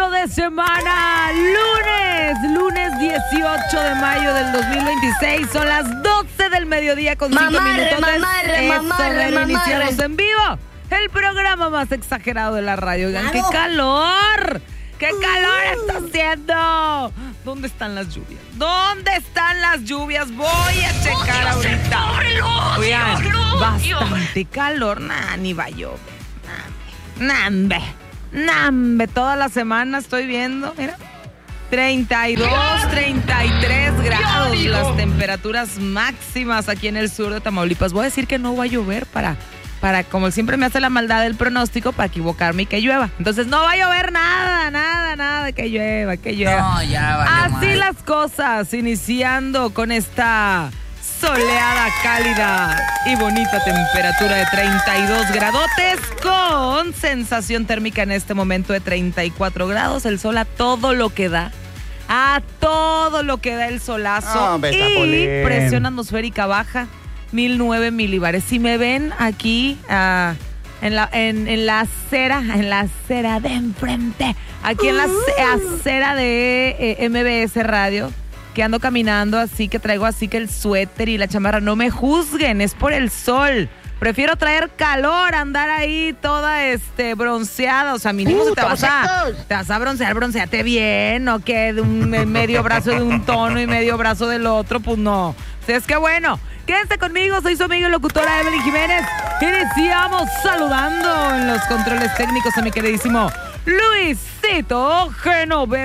inicio de semana, lunes 18 de mayo del 2026, son las 12 del mediodía con 5 minutos. Iniciamos en vivo el programa más exagerado de la radio. Oigan, ¡qué calor! ¡Qué calor está haciendo! ¿Dónde están las lluvias? ¿Dónde están las lluvias? Voy a checar ahorita. Oigan, bastante calor. Ni va a llover. Nambe. Toda la semana estoy viendo, mira. 32, 33 grados las temperaturas máximas aquí en el sur de Tamaulipas. Voy a decir que no va a llover para como siempre me hace la maldad del pronóstico, para equivocarme y que llueva. Entonces no va a llover nada, que llueva. No, ya valió Así mal. las cosas, iniciando con esta soleada, cálida y bonita temperatura de 32 gradotes con sensación térmica en este momento de 34 grados. El sol a todo lo que da. A todo lo que da el solazo. Y presión atmosférica baja, 1009 milibares. Si me ven aquí en la acera de enfrente, aquí en la acera de MBS Radio, que ando caminando así, que traigo así que el suéter y la chamarra, no me juzguen, es por el sol. Prefiero traer calor, andar ahí toda bronceada, o sea, mínimo te vas a broncear, bronceate bien, no que de un medio brazo de un tono y medio brazo del otro, pues no. O sea, es que bueno, quédense conmigo, soy su amiga y locutora Evelyn Jiménez. Iniciamos saludando en los controles técnicos a mi queridísimo Luisito Genoveva.